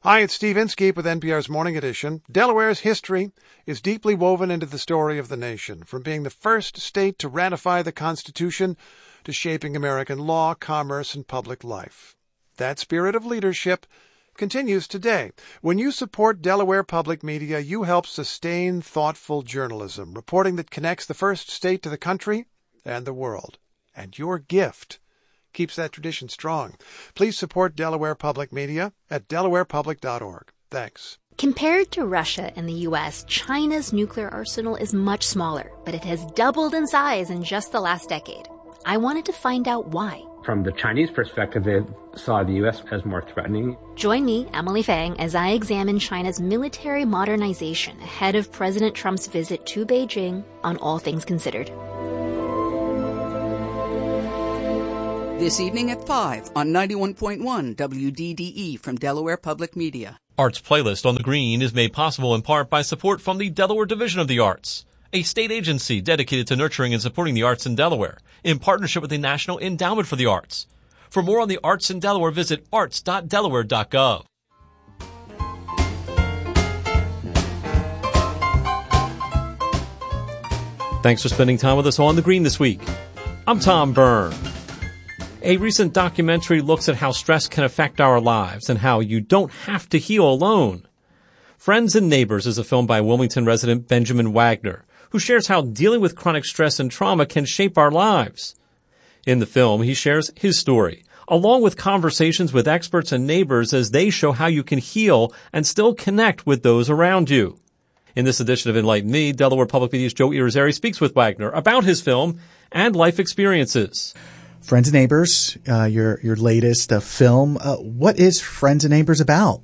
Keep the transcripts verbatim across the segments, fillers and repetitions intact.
Hi, it's Steve Inskeep with N P R's Morning Edition. Delaware's history is deeply woven into the story of the nation, from being the first state to ratify the Constitution to shaping American law, commerce, and public life. That spirit of leadership continues today. When you support Delaware Public Media, you help sustain thoughtful journalism, reporting that connects the first state to the country and the world. And your gift keeps that tradition strong. Please support Delaware Public Media at delaware public dot org. Thanks. Compared to Russia and the U S, China's nuclear arsenal is much smaller, but it has doubled in size in just the last decade. I wanted to find out why. From the Chinese perspective, they saw the U S as more threatening. Join me, Emily Fang, as I examine China's military modernization ahead of President Trump's visit to Beijing on All Things Considered. This evening at five on ninety-one point one W D D E from Delaware Public Media. Arts Playlist on the Green is made possible in part by support from the Delaware Division of the Arts, a state agency dedicated to nurturing and supporting the arts in Delaware, in partnership with the National Endowment for the Arts. For more on the arts in Delaware, visit arts dot delaware dot gov. Thanks for spending time with us on The Green this week. I'm Tom Byrne. A recent documentary looks at how stress can affect our lives and how you don't have to heal alone. Friends and Neighbors is a film by Wilmington resident Benjamin Wagner, who shares how dealing with chronic stress and trauma can shape our lives. In the film, he shares his story, along with conversations with experts and neighbors as they show how you can heal and still connect with those around you. In this edition of Enlighten Me, Delaware Public Media's Joe Irizarry speaks with Wagner about his film and life experiences. Friends and Neighbors, uh, your your latest uh, film. Uh, what is Friends and Neighbors about?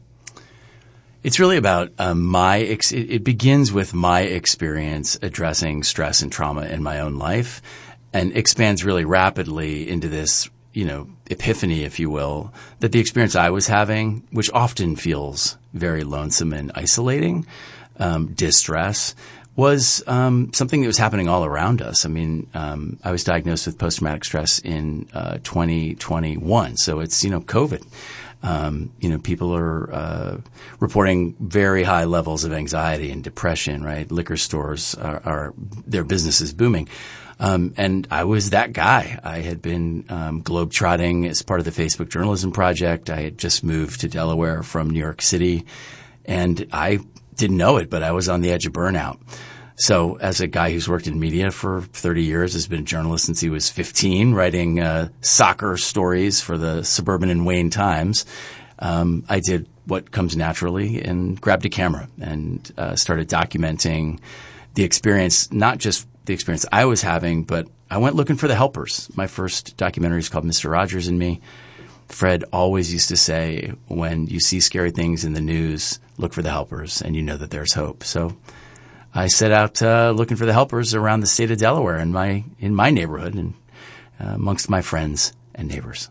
It's really about um, my ex- – it, it begins with my experience addressing stress and trauma in my own life and expands really rapidly into this, you know, epiphany, if you will, that the experience I was having, which often feels very lonesome and isolating, um, distress – was um, something that was happening all around us. I mean, um, I was diagnosed with post-traumatic stress in uh, twenty twenty-one, so it's, you know, COVID. Um, you know, people are uh, reporting very high levels of anxiety and depression, right? Liquor stores are, are their business is booming. Um, and I was that guy. I had been um, globetrotting as part of the Facebook Journalism Project. I had just moved to Delaware from New York City, and I didn't know it, but I was on the edge of burnout. So as a guy who's worked in media for thirty years, has been a journalist since he was fifteen, writing uh, soccer stories for the Suburban and Wayne Times, um, I did what comes naturally and grabbed a camera and uh, started documenting the experience, not just the experience I was having, but I went looking for the helpers. My first documentary is called Mister Rogers and Me. Fred always used to say, when you see scary things in the news, look for the helpers, and you know that there's hope. So I set out uh, looking for the helpers around the state of Delaware in my in my neighborhood and uh, amongst my friends and neighbors.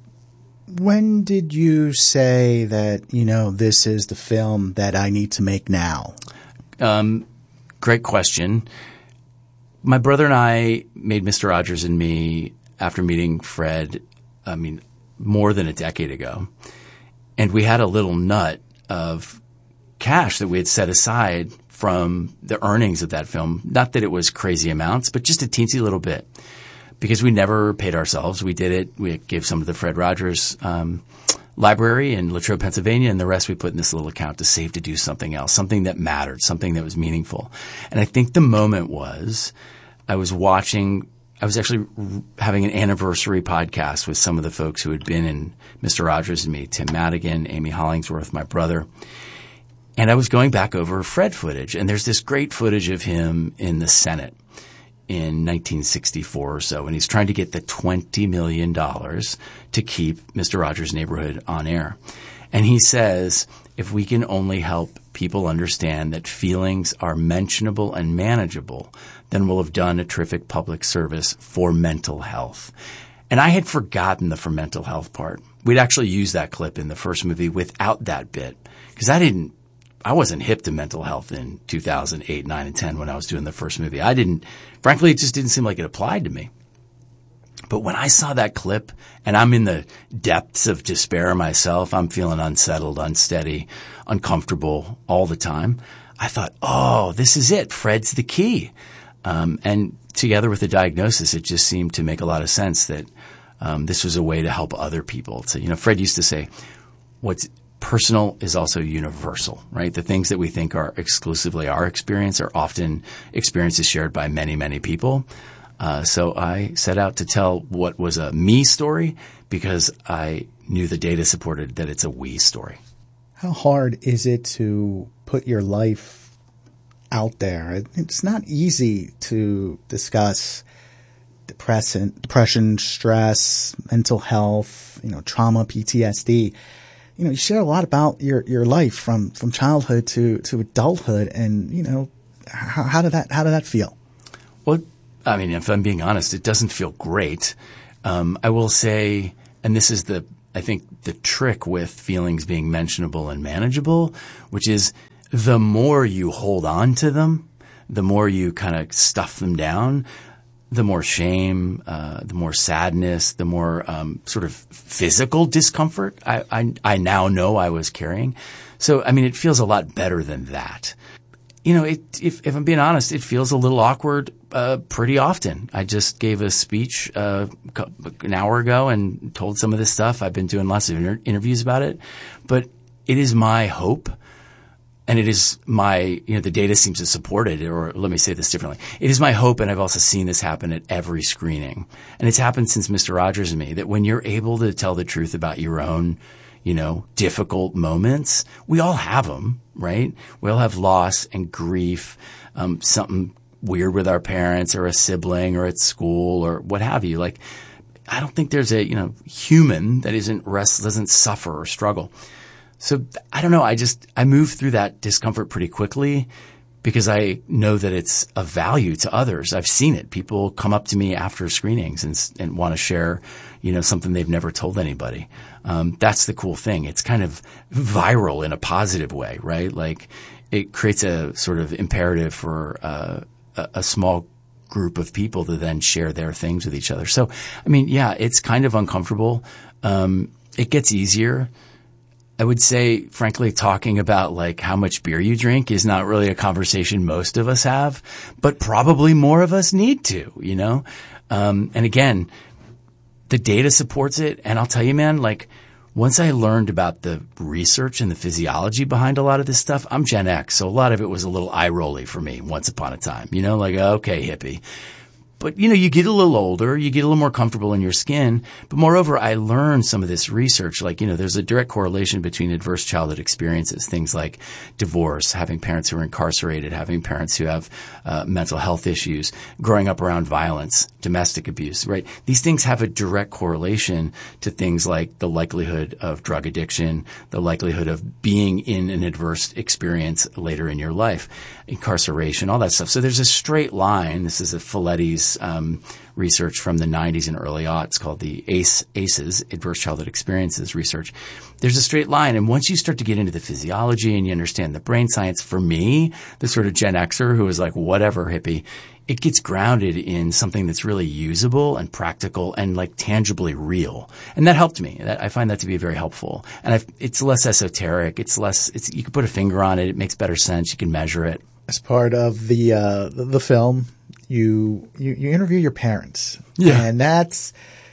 When did you say that, you know, this is the film that I need to make now? Um, great question. My brother and I made Mister Rogers and Me after meeting Fred, I mean, more than a decade ago. And we had a little nut of cash that we had set aside from the earnings of that film. Not that it was crazy amounts, but just a teensy little bit. Because we never paid ourselves. We did it. We gave some to the Fred Rogers um, Library in Latrobe, Pennsylvania, and the rest we put in this little account to save to do something else, something that mattered, something that was meaningful. And I think the moment was I was watching – I was actually having an anniversary podcast with some of the folks who had been in Mister Rogers and Me, Tim Madigan, Amy Hollingsworth, my brother. And I was going back over Fred footage, and there's this great footage of him in the Senate in nineteen sixty-four or so, and he's trying to get the twenty million dollars to keep Mister Rogers' Neighborhood on air. And he says, if we can only help people understand that feelings are mentionable and manageable, then we'll have done a terrific public service for mental health. And I had forgotten the for mental health part. We'd actually used that clip in the first movie without that bit because I didn't I wasn't hip to mental health in two thousand eight, nine, and ten when I was doing the first movie. I didn't – frankly, it just didn't seem like it applied to me. But when I saw that clip, and I'm in the depths of despair myself, I'm feeling unsettled, unsteady, uncomfortable all the time, I thought, oh, this is it. Fred's the key. Um, and together with the diagnosis, it just seemed to make a lot of sense that um, this was a way to help other people. So, you know, Fred used to say, what's personal is also universal, right? The things that we think are exclusively our experience are often experiences shared by many, many people. Uh, so I set out to tell what was a me story because I knew the data supported that it's a we story. How hard is it to put your life out there? It's not easy to discuss depression, depression, stress, mental health, you know, trauma, P T S D. You know, you share a lot about your, your life from, from childhood to, to adulthood. And, you know, how, how did that, how did that feel? Well, I mean, if I'm being honest, it doesn't feel great. Um, I will say, and this is the, I think the trick with feelings being mentionable and manageable, which is the more you hold on to them, the more you kind of stuff them down, the more shame, uh, the more sadness, the more um, sort of physical discomfort I, I, I now know I was carrying. So, I mean, it feels a lot better than that. You know, it, if, if I'm being honest, it feels a little awkward uh, pretty often. I just gave a speech uh, an hour ago and told some of this stuff. I've been doing lots of inter- interviews about it. But it is my hope, and it is my, you know, the data seems to support it, or let me say this differently. It is my hope, and I've also seen this happen at every screening, and it's happened since Mister Rogers and me, that when you're able to tell the truth about your own, you know, difficult moments, we all have them, right? We all have loss and grief, um, something weird with our parents or a sibling or at school or what have you. Like, I don't think there's a, you know, human that isn't rest, doesn't suffer or struggle. So I don't know. I just, I move through that discomfort pretty quickly because I know that it's of value to others. I've seen it. People come up to me after screenings and, and want to share, you know, something they've never told anybody. Um, that's the cool thing. It's kind of viral in a positive way, right? Like it creates a sort of imperative for uh, a, a small group of people to then share their things with each other. So, I mean, yeah, it's kind of uncomfortable. Um, it gets easier. I would say, frankly, talking about like how much beer you drink is not really a conversation most of us have, but probably more of us need to, you know? Um, and again, the data supports it. And I'll tell you, man, like once I learned about the research and the physiology behind a lot of this stuff, I'm Gen X. So a lot of it was a little eye-rolly for me once upon a time, you know, like, okay, hippie. But, you know, you get a little older, you get a little more comfortable in your skin. But moreover, I learned some of this research. Like, you know, there's a direct correlation between adverse childhood experiences, things like divorce, having parents who are incarcerated, having parents who have uh, mental health issues, growing up around violence, domestic abuse, right? These things have a direct correlation to things like the likelihood of drug addiction, the likelihood of being in an adverse experience later in your life, incarceration, all that stuff. So there's a straight line. This is a Folletti's Um, research from the nineties and early aughts called the A C E, A C Es, Adverse Childhood Experiences research. There's a straight line. And once you start to get into the physiology and you understand the brain science, for me, the sort of Gen Xer who is like, whatever, hippie, it gets grounded in something that's really usable and practical and like tangibly real. And that helped me. That, I find that to be very helpful. And I've, it's less esoteric. It's less, it's, you can put a finger on it. It makes better sense. You can measure it. As part of the, uh, the, the film, You, you, you interview your parents. Yeah. And that's,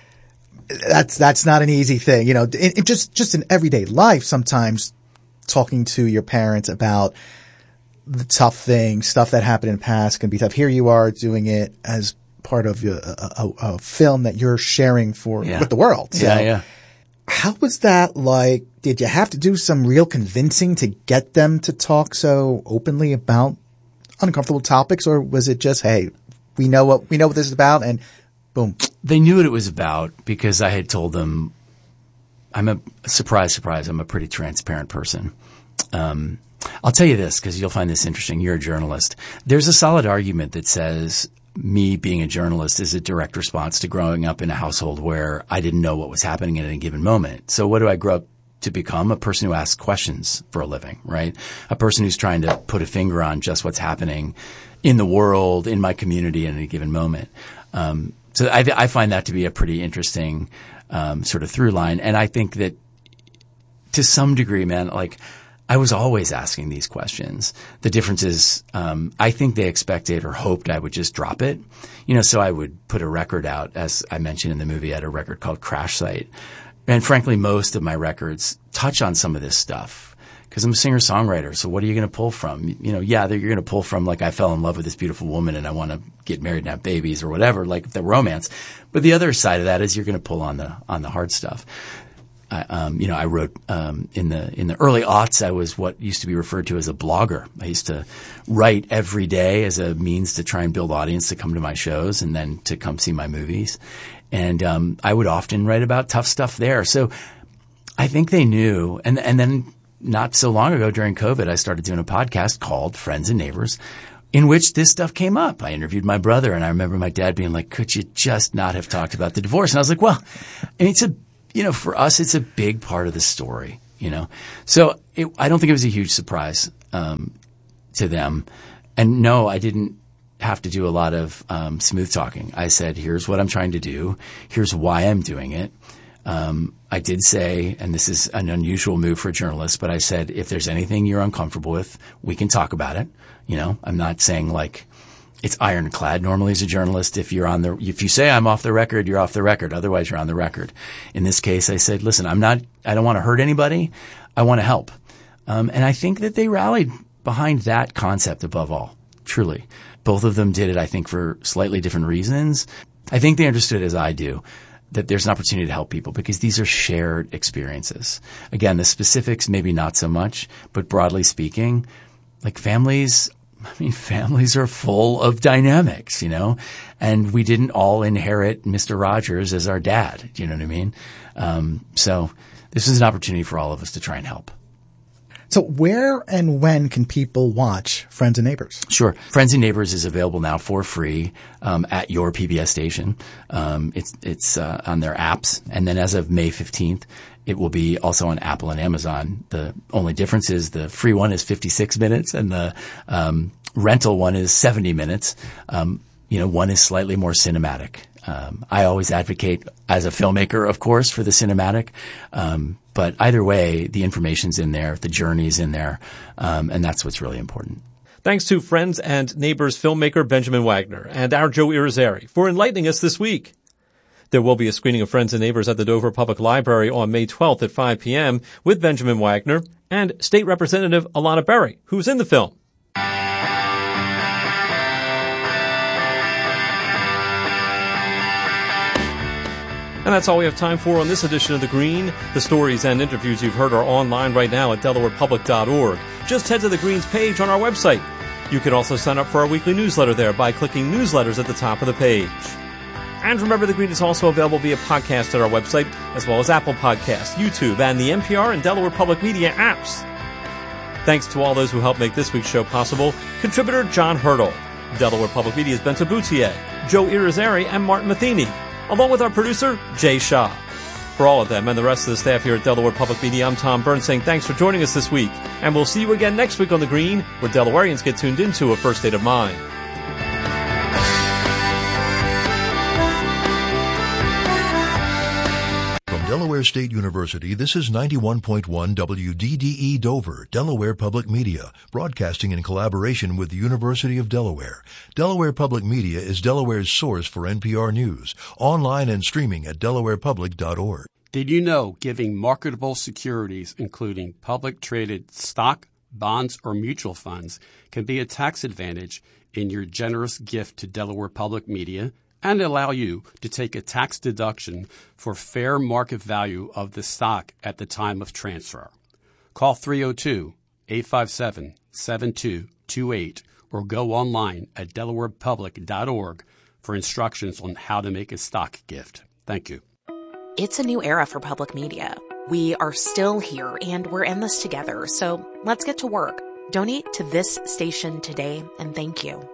that's, that's not an easy thing. You know, it, it just, just in everyday life, sometimes talking to your parents about the tough things, stuff that happened in the past can be tough. Here you are doing it as part of a, a, a film that you're sharing for, yeah. with the world. So yeah, yeah. How was that like? Did you have to do some real convincing to get them to talk so openly about uncomfortable topics, or was it just, hey, we know what we know what this is about, and boom? They knew what it was about because I had told them. I'm a surprise, surprise. I'm a pretty transparent person. Um, I'll tell you this because you'll find this interesting. You're a journalist. There's a solid argument that says me being a journalist is a direct response to growing up in a household where I didn't know what was happening at any given moment. So what do I grow up to become? A person who asks questions for a living, right? A person who's trying to put a finger on just what's happening in the world, in my community at any given moment. Um, So I, I find that to be a pretty interesting um, sort of through line. And I think that to some degree, man, like I was always asking these questions. The difference is um, I think they expected or hoped I would just drop it. You know, so I would put a record out, as I mentioned in the movie, I had a record called Crash Site. And frankly, most of my records touch on some of this stuff because I'm a singer-songwriter. So what are you going to pull from? You know, yeah, you're going to pull from like I fell in love with this beautiful woman and I want to get married and have babies or whatever, like the romance. But the other side of that is you're going to pull on the on the hard stuff. I, um, you know, I wrote um, in the in the early aughts. I was what used to be referred to as a blogger. I used to write every day as a means to try and build audience to come to my shows and then to come see my movies. And um, I would often write about tough stuff there. So I think they knew. And and then not so long ago during COVID, I started doing a podcast called Friends and Neighbors, in which this stuff came up. I interviewed my brother, and I remember my dad being like, "Could you just not have talked about the divorce?" And I was like, "Well, and it's a." You know, for us, it's a big part of the story, you know. So it, I don't think it was a huge surprise um, to them. And no, I didn't have to do a lot of um, smooth talking. I said, here's what I'm trying to do. Here's why I'm doing it. Um, I did say, and this is an unusual move for a journalist, but I said, if there's anything you're uncomfortable with, we can talk about it. You know, I'm not saying like, it's ironclad. Normally as a journalist, if you're on the, if you say I'm off the record, you're off the record. Otherwise you're on the record. In this case, I said, listen, I'm not, I don't want to hurt anybody. I want to help. Um, and I think that they rallied behind that concept above all, truly. Both of them did it, I think, for slightly different reasons. I think they understood, as I do, that there's an opportunity to help people because these are shared experiences. Again, the specifics, maybe not so much, but broadly speaking, like families, I mean, families are full of dynamics, you know, and we didn't all inherit Mister Rogers as our dad. Do you know what I mean? Um, so this is an opportunity for all of us to try and help. So where and when can people watch Friends and Neighbors? Sure. Friends and Neighbors is available now for free um, at your P B S station. Um, it's it's uh, on their apps. And then as of May fifteenth, it will be also on Apple and Amazon. The only difference is the free one is fifty-six minutes and the um, rental one is seventy minutes. Um, you know, one is slightly more cinematic. Um, I always advocate as a filmmaker, of course, for the cinematic. Um, but either way, the information's in there, the journey's in there, um, and that's what's really important. Thanks to Friends and Neighbors filmmaker Benjamin Wagner and our Joe Irizarry for enlightening us this week. There will be a screening of Friends and Neighbors at the Dover Public Library on May twelfth at five p.m. with Benjamin Wagner and State Representative Alana Berry, who's in the film. And that's all we have time for on this edition of The Green. The stories and interviews you've heard are online right now at delaware public dot org. Just head to The Green's page on our website. You can also sign up for our weekly newsletter there by clicking Newsletters at the top of the page. And remember, The Green is also available via podcast at our website, as well as Apple Podcasts, YouTube, and the N P R and Delaware Public Media apps. Thanks to all those who helped make this week's show possible. Contributor John Hurdle, Delaware Public Media's Benta Boutier, Joe Irizarry, and Martin Matheny, along with our producer, Jay Shaw. For all of them and the rest of the staff here at Delaware Public Media, I'm Tom Burns saying thanks for joining us this week. And we'll see you again next week on The Green, where Delawareans get tuned into a first state of mind. From Delaware State University, this is ninety-one point one W D D E Dover, Delaware Public Media, broadcasting in collaboration with the University of Delaware. Delaware Public Media is Delaware's source for N P R News, online and streaming at delaware public dot org. Did you know giving marketable securities, including public traded stock, bonds, or mutual funds, can be a tax advantage in your generous gift to Delaware Public Media and allow you to take a tax deduction for fair market value of the stock at the time of transfer? Call three oh two, eight five seven, seven two two eight or go online at delaware public dot org for instructions on how to make a stock gift. Thank you. It's a new era for public media. We are still here and we're in this together, so let's get to work. Donate to this station today, and thank you.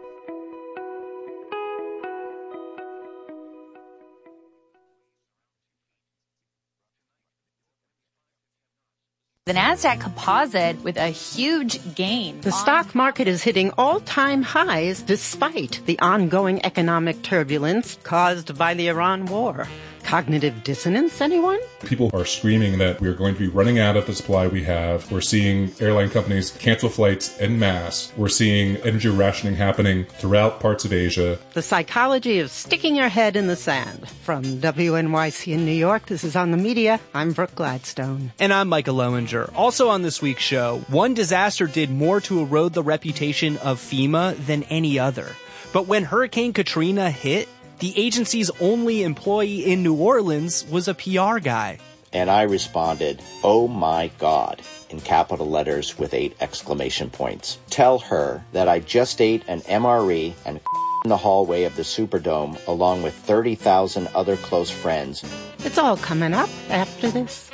The NASDAQ Composite with a huge gain. The stock market is hitting all-time highs despite the ongoing economic turbulence caused by the Iran war. Cognitive dissonance, anyone? People are screaming that we're going to be running out of the supply we have. We're seeing airline companies cancel flights en masse. We're seeing energy rationing happening throughout parts of Asia. The psychology of sticking your head in the sand. From W N Y C in New York, this is On the Media. I'm Brooke Gladstone. And I'm Micah Lowinger. Also on this week's show, one disaster did more to erode the reputation of FEMA than any other. But when Hurricane Katrina hit, the agency's only employee in New Orleans was a P R guy. And I responded, "Oh my God," in capital letters with eight exclamation points. Tell her that I just ate an M R E and in the hallway of the Superdome along with thirty thousand other close friends. It's all coming up after this.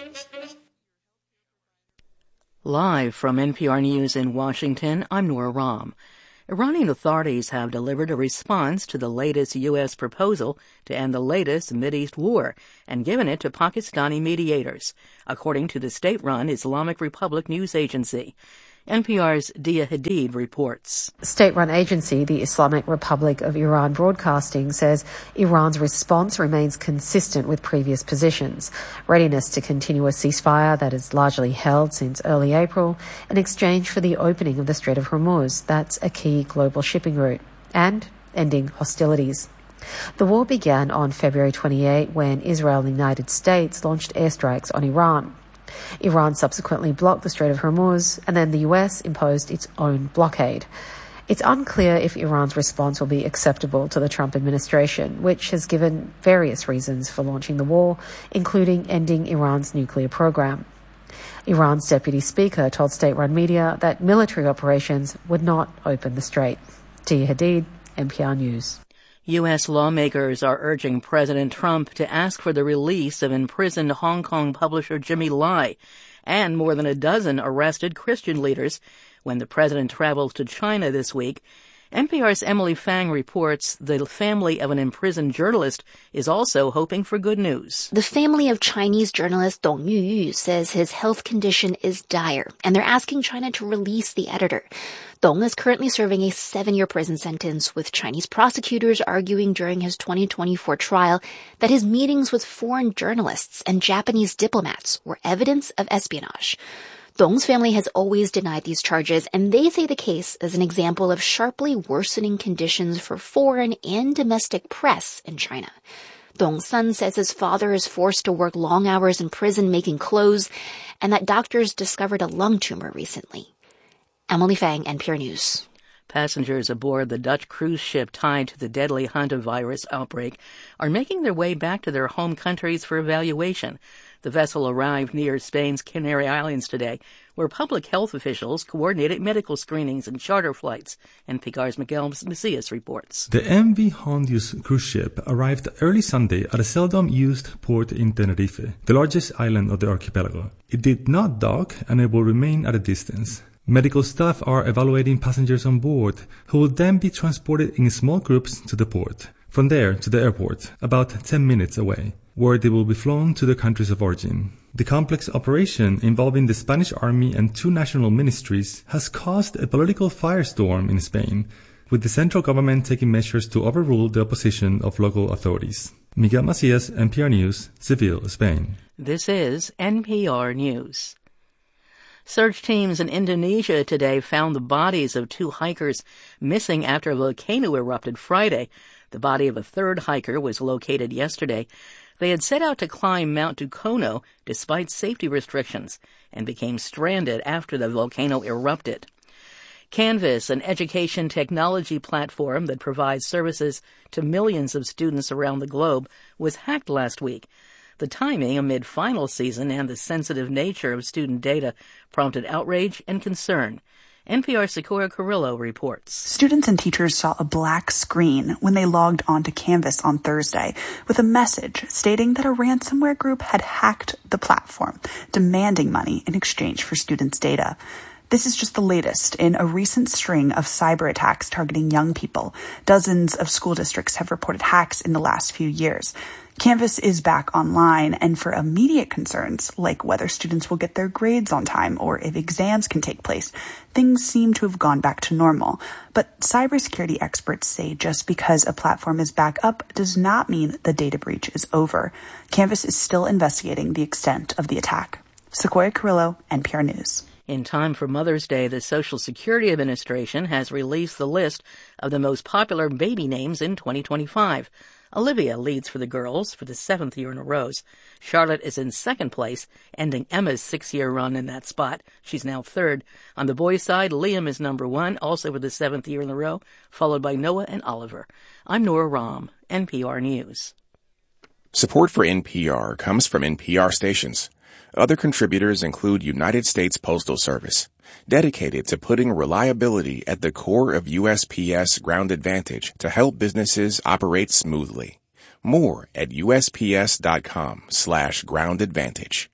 Live from N P R News in Washington, I'm Nora Rahm. Iranian authorities have delivered a response to the latest U S proposal to end the latest Mideast war and given it to Pakistani mediators, according to the state-run Islamic Republic news agency. N P R's Dia Hadid reports. State-run agency, the Islamic Republic of Iran Broadcasting, says Iran's response remains consistent with previous positions. Readiness to continue a ceasefire that is largely held since early April in exchange for the opening of the Strait of Hormuz, that's a key global shipping route, and ending hostilities. The war began on February twenty-eighth when Israel and the United States launched airstrikes on Iran. Iran subsequently blocked the Strait of Hormuz, and then the U S imposed its own blockade. It's unclear if Iran's response will be acceptable to the Trump administration, which has given various reasons for launching the war, including ending Iran's nuclear program. Iran's deputy speaker told state-run media that military operations would not open the strait. Tia Hadid, N P R News. U S lawmakers are urging President Trump to ask for the release of imprisoned Hong Kong publisher Jimmy Lai and more than a dozen arrested Christian leaders when the president travels to China this week. N P R's Emily Fang reports the family of an imprisoned journalist is also hoping for good news. The family of Chinese journalist Dong Yuyu says his health condition is dire, and they're asking China to release the editor. Dong is currently serving a seven-year prison sentence, with Chinese prosecutors arguing during his twenty twenty-four trial that his meetings with foreign journalists and Japanese diplomats were evidence of espionage. Dong's family has always denied these charges, and they say the case is an example of sharply worsening conditions for foreign and domestic press in China. Dong's son says his father is forced to work long hours in prison making clothes, and that doctors discovered a lung tumor recently. Emily Fang, N P R News. Passengers aboard the Dutch cruise ship tied to the deadly hantavirus outbreak are making their way back to their home countries for evaluation. The vessel arrived near Spain's Canary Islands today, where public health officials coordinated medical screenings and charter flights. N P R's Miguel Macias reports. The M V Hondius cruise ship arrived early Sunday at a seldom used port in Tenerife, the largest island of the archipelago. It did not dock, and it will remain at a distance. Medical staff are evaluating passengers on board, who will then be transported in small groups to the port. From there to the airport, about ten minutes away, where they will be flown to their countries of origin. The complex operation involving the Spanish Army and two national ministries has caused a political firestorm in Spain, with the central government taking measures to overrule the opposition of local authorities. Miguel Macias, N P R News, Seville, Spain. This is N P R News. Search teams in Indonesia today found the bodies of two hikers missing after a volcano erupted Friday. The body of a third hiker was located yesterday. They had set out to climb Mount Dukono despite safety restrictions and became stranded after the volcano erupted. Canvas, an education technology platform that provides services to millions of students around the globe, was hacked last week. The timing amid final season and the sensitive nature of student data prompted outrage and concern. N P R's Sakura Carrillo reports. Students and teachers saw a black screen when they logged onto Canvas on Thursday with a message stating that a ransomware group had hacked the platform, demanding money in exchange for students' data. This is just the latest in a recent string of cyber attacks targeting young people. Dozens of school districts have reported hacks in the last few years. Canvas is back online, and for immediate concerns, like whether students will get their grades on time or if exams can take place, things seem to have gone back to normal. But cybersecurity experts say just because a platform is back up does not mean the data breach is over. Canvas is still investigating the extent of the attack. Sequoia Carrillo, N P R News. In time for Mother's Day, the Social Security Administration has released the list of the most popular baby names in twenty twenty-five. Olivia leads for the girls for the seventh year in a row. Charlotte is in second place, ending Emma's six-year run in that spot. She's now third. On the boys' side, Liam is number one, also for the seventh year in a row, followed by Noah and Oliver. I'm Nora Rahm, N P R News. Support for N P R comes from N P R stations. Other contributors include United States Postal Service, dedicated to putting reliability at the core of U S P S Ground Advantage to help businesses operate smoothly. More at usps.com slash ground advantage.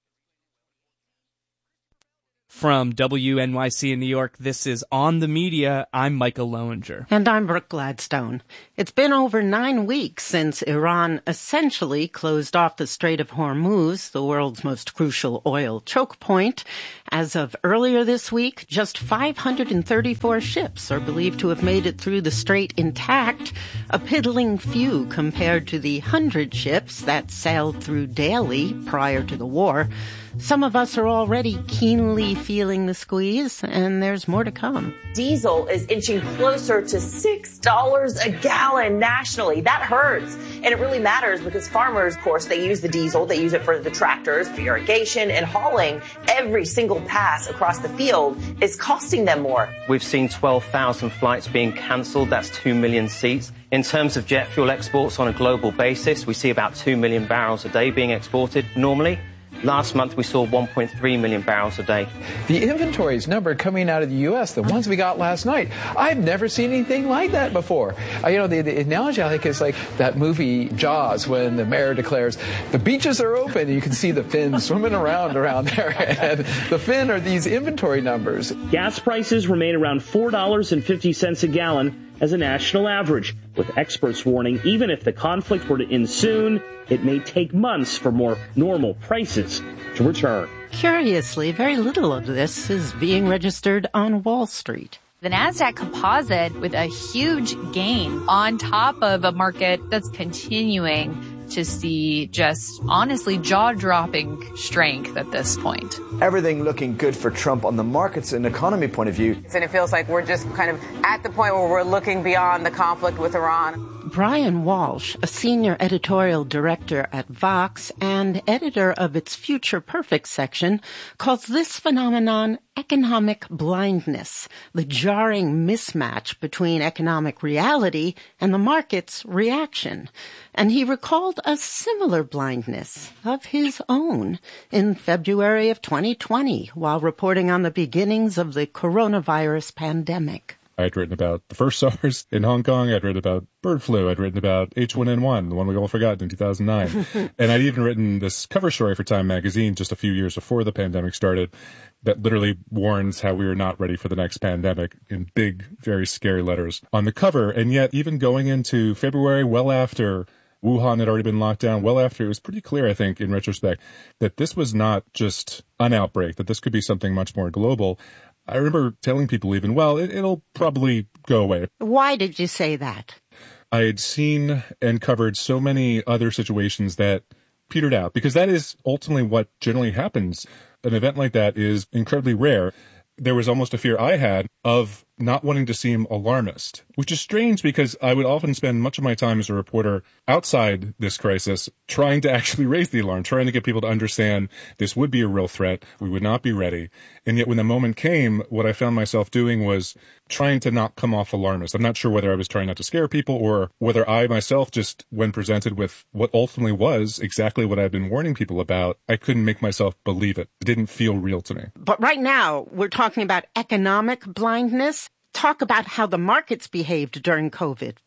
From W N Y C in New York, this is On the Media. I'm Michael Lowinger. And I'm Brooke Gladstone. It's been over nine weeks since Iran essentially closed off the Strait of Hormuz, the world's most crucial oil choke point. As of earlier this week, just five hundred thirty-four ships are believed to have made it through the strait intact, a piddling few compared to the hundred ships that sailed through daily prior to the war. Some of us are already keenly feeling the squeeze, and there's more to come. Diesel is inching closer to six dollars a gallon nationally. That hurts. And it really matters because farmers, of course, they use the diesel. They use it for the tractors, for irrigation, and hauling. Every single pass across the field is costing them more. We've seen twelve thousand flights being cancelled. That's two million seats. In terms of jet fuel exports on a global basis, we see about two million barrels a day being exported normally. Last month, we saw one point three million barrels a day. The inventories number coming out of the U S, the ones we got last night, I've never seen anything like that before. Uh, you know, the, the analogy I think is like that movie Jaws when the mayor declares the beaches are open and you can see the fins swimming around around there. And the fin are these inventory numbers. Gas prices remain around four dollars and fifty cents a gallon as a national average, with experts warning even if the conflict were to end soon, it may take months for more normal prices to return. Curiously, very little of this is being registered on Wall Street. The NASDAQ composite with a huge gain on top of a market that's continuing to see just honestly jaw-dropping strength at this point. Everything looking good for Trump on the markets and economy point of view. And it feels like we're just kind of at the point where we're looking beyond the conflict with Iran. Brian Walsh, a senior editorial director at Vox and editor of its Future Perfect section, calls this phenomenon economic blindness, the jarring mismatch between economic reality and the market's reaction. And he recalled a similar blindness of his own in February of twenty twenty while reporting on the beginnings of the coronavirus pandemic. I had written about the first SARS in Hong Kong. I'd written about bird flu. I'd written about H one N one, the one we all forgot in two thousand nine. And I'd even written this cover story for Time magazine just a few years before the pandemic started that literally warns how we were not ready for the next pandemic in big, very scary letters on the cover. And yet, even going into February, well after Wuhan had already been locked down, well after, it was pretty clear, I think, in retrospect, that this was not just an outbreak, that this could be something much more global. I remember telling people even, well, it, it'll probably go away. Why did you say that? I had seen and covered so many other situations that petered out, because that is ultimately what generally happens. An event like that is incredibly rare. There was almost a fear I had of not wanting to seem alarmist, which is strange because I would often spend much of my time as a reporter outside this crisis trying to actually raise the alarm, trying to get people to understand this would be a real threat. We would not be ready. And yet when the moment came, what I found myself doing was trying to not come off alarmist. I'm not sure whether I was trying not to scare people or whether I myself just, when presented with what ultimately was exactly what I've been warning people about, I couldn't make myself believe it. It didn't feel real to me. But right now, we're talking about economic blindness. Talk about how the markets behaved during COVID.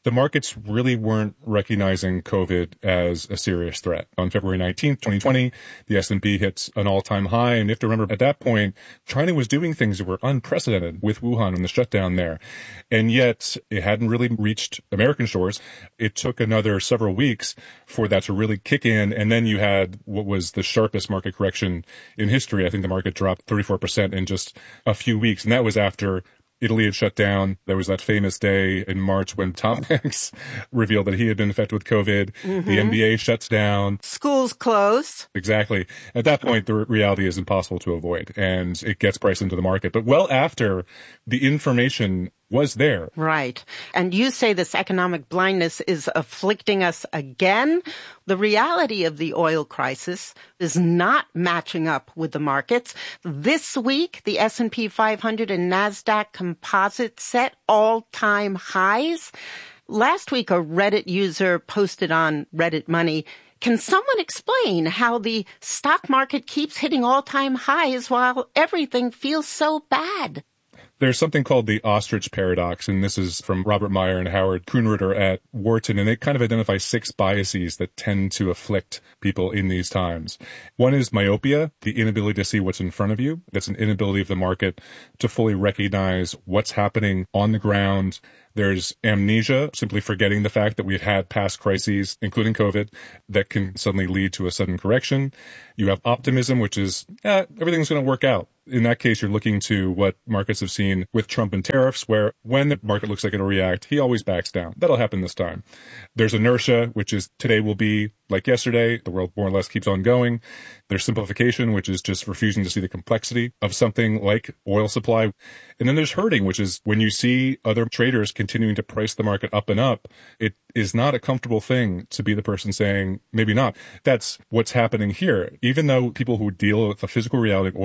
the markets really weren't recognizing COVID as a serious threat. On February nineteenth, twenty twenty, the S and P hits an all-time high. And you have to remember, at that point, China was doing things that were unprecedented with Wuhan and the shutdown there. And yet, it hadn't really reached American shores. It took another several weeks for that to really kick in. And then you had what was the sharpest market correction in history. I think the market dropped thirty-four percent in just a few weeks. And that was after Italy had shut down. There was that famous day in March when Tom Hanks revealed that he had been infected with COVID. Mm-hmm. The N B A shuts down. Schools closed. Exactly. At that point, the reality is impossible to avoid, and it gets priced into the market. But well after the information was there. Right. And you say this economic blindness is afflicting us again. The reality of the oil crisis is not matching up with the markets. This week, the S and P five hundred and NASDAQ composite set all-time highs. Last week, a Reddit user posted on Reddit Money, can someone explain how the stock market keeps hitting all-time highs while everything feels so bad? There's something called the ostrich paradox, and this is from Robert Meyer and Howard Kuhnritter at Wharton, and they kind of identify six biases that tend to afflict people in these times. One is myopia, the inability to see what's in front of you. That's an inability of the market to fully recognize what's happening on the ground. There's amnesia, simply forgetting the fact that we've had past crises, including COVID, that can suddenly lead to a sudden correction. You have optimism, which is, eh, everything's going to work out. In that case, you're looking to what markets have seen with Trump and tariffs, where when the market looks like it'll react, he always backs down. That'll happen this time. There's inertia, which is today will be like yesterday. The world more or less keeps on going. There's simplification, which is just refusing to see the complexity of something like oil supply. And then there's herding, which is when you see other traders continuing to price the market up and up, it is not a comfortable thing to be the person saying, maybe not. That's what's happening here. Even though people who deal with the physical reality of